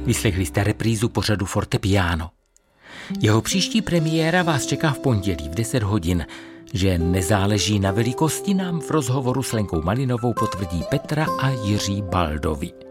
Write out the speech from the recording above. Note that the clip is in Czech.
Vyslechli jste reprízu pořadu Fortepiano. Jeho příští premiéra vás čeká v pondělí v 10 hodin. Že nezáleží na velikosti, nám v rozhovoru s Lenkou Malinovou potvrdí Petra a Jiří Baldovi.